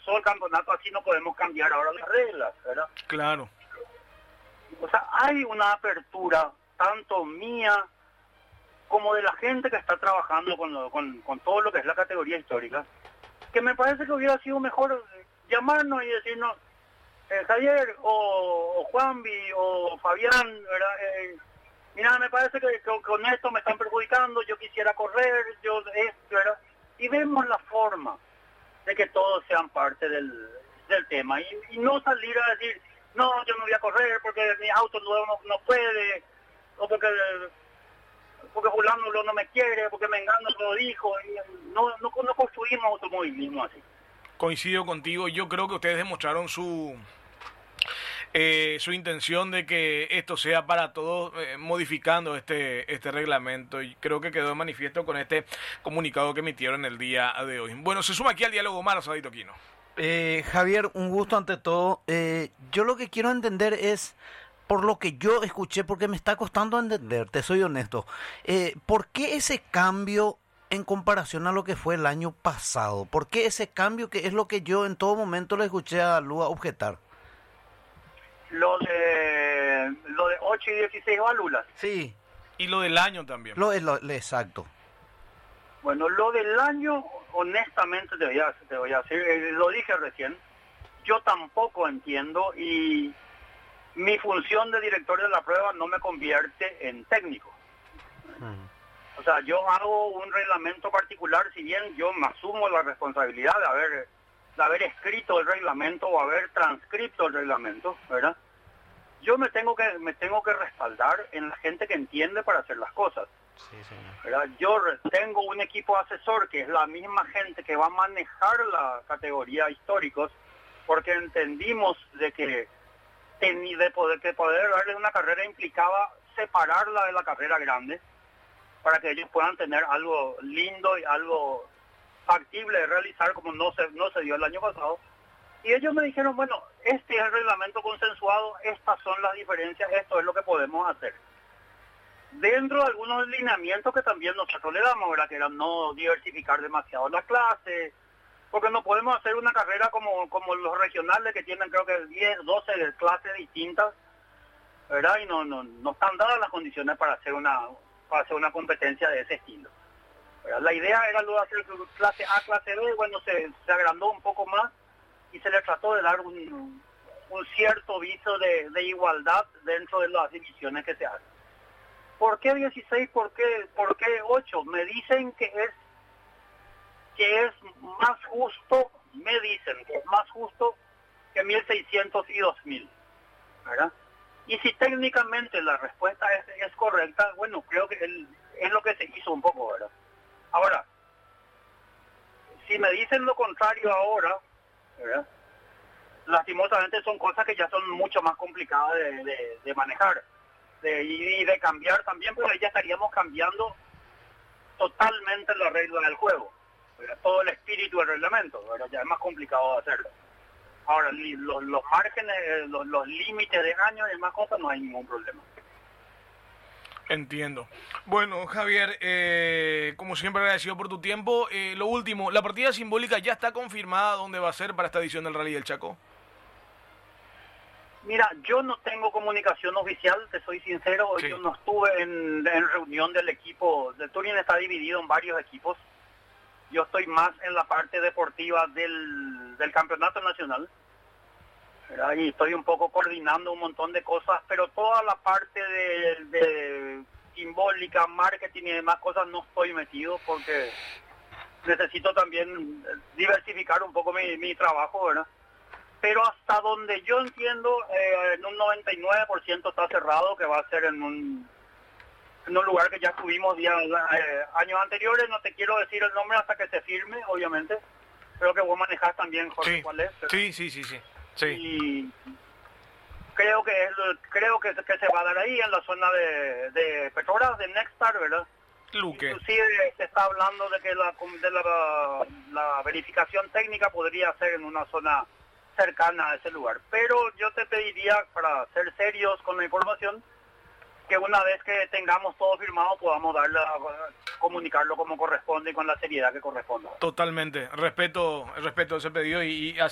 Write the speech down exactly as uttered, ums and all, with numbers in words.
comenzó el campeonato, así no podemos cambiar ahora las reglas, ¿verdad? Claro. O sea, hay una apertura, tanto mía como de la gente que está trabajando con, lo, con, con todo lo que es la categoría histórica, que me parece que hubiera sido mejor llamarnos y decirnos, eh, Javier, o, o Juanvi, o Fabián, ¿verdad? Eh, mira, me parece que, que con esto me están perjudicando, yo quisiera correr, yo esto, ¿verdad? Y vemos la forma de que todos sean parte del, del tema, y, y no salir a decir, no, yo no voy a correr porque mi auto nuevo no, no puede, o porque porque fulano no me quiere, porque Mengano no lo dijo, y no, no, no construimos automovilismo así. Coincido contigo, yo creo que ustedes demostraron su eh, su intención de que esto sea para todos, eh, modificando este este reglamento, y creo que quedó de manifiesto con este comunicado que emitieron el día de hoy. Bueno, se suma aquí al diálogo Omar Asadito Quino. Eh, Javier, un gusto ante todo. Eh, yo lo que quiero entender es, por lo que yo escuché, porque me está costando entender, te soy honesto, eh, ¿por qué ese cambio en comparación a lo que fue el año pasado? ¿Por qué ese cambio, que es lo que yo en todo momento le escuché a Lua objetar? Lo de lo de ocho y dieciséis válvulas. Sí. Y lo del año también. Lo, lo, lo exacto. Bueno, lo del año, honestamente te voy a, te voy a decir, eh, lo dije recién, yo tampoco entiendo, y mi función de director de la prueba no me convierte en técnico. Uh-huh. O sea, yo hago un reglamento particular, si bien yo me asumo la responsabilidad de haber, de haber escrito el reglamento o haber transcrito el reglamento, ¿verdad? Yo me tengo que me tengo que respaldar en la gente que entiende para hacer las cosas. Sí, señor. ¿Verdad? Yo tengo un equipo asesor que es la misma gente que va a manejar la categoría históricos, porque entendimos de que de poder, que poder darle una carrera implicaba separarla de la carrera grande para que ellos puedan tener algo lindo y algo factible de realizar, como no se, no se dio el año pasado. Y ellos me dijeron, bueno, este es el reglamento consensuado, estas son las diferencias, esto es lo que podemos hacer. Dentro de algunos lineamientos que también nosotros le damos, ¿verdad? Que era no diversificar demasiado la clase, porque no podemos hacer una carrera como, como los regionales que tienen creo que diez, doce clases distintas, ¿verdad? Y no, no, no están dadas las condiciones para hacer una para hacer una competencia de ese estilo, ¿verdad? La idea era luego hacer clase A, clase B, bueno, se, se agrandó un poco más y se le trató de dar un, un cierto viso de, de igualdad dentro de las divisiones que se hacen. ¿Por qué dieciséis? ¿Por qué, por qué ocho? Me dicen que es que es más justo, me dicen que es más justo que mil seiscientos y dos mil, ¿verdad? Y si técnicamente la respuesta es, es correcta, bueno, creo que el, es lo que se hizo un poco, ¿verdad? Ahora, si me dicen lo contrario ahora, ¿verdad? Lastimosamente son cosas que ya son mucho más complicadas de, de, de manejar de, y de cambiar también, porque ya estaríamos cambiando totalmente la regla del juego, ¿verdad? Todo el espíritu del reglamento, ¿verdad? Ya es más complicado de hacerlo. Ahora, los, los márgenes, los, los límites de años y demás cosas, no hay ningún problema. Entiendo. Bueno, Javier, eh, como siempre agradecido por tu tiempo. Eh, lo último, ¿la partida simbólica ya está confirmada dónde va a ser para esta edición del Rally del Chaco? Mira, yo no tengo comunicación oficial, te soy sincero, sí. Yo no estuve en, en reunión del equipo, el Touring está dividido en varios equipos, yo estoy más en la parte deportiva del, del campeonato nacional, ¿verdad? Y estoy un poco coordinando un montón de cosas, pero toda la parte de, de simbólica, marketing y demás cosas no estoy metido porque necesito también diversificar un poco mi, mi trabajo, ¿verdad? Pero hasta donde yo entiendo, eh, en un noventa y nueve por ciento está cerrado, que va a ser en un, en un lugar que ya tuvimos días, eh, años anteriores. No te quiero decir el nombre hasta que se firme, obviamente. Creo que vos manejás también, Jorge, sí. ¿Cuál es? Pero, sí, sí, sí, sí, sí. Y creo que es, creo que, que se va a dar ahí, en la zona de, de Petrobras, de Nexstar, ¿verdad? Luque. Inclusive se está hablando de que la, de la, la verificación técnica podría ser en una zona cercana a ese lugar, pero yo te pediría, para ser serios con la información, que una vez que tengamos todo firmado podamos darle a, comunicarlo como corresponde y con la seriedad que corresponda. Totalmente, respeto, respeto ese pedido y, y así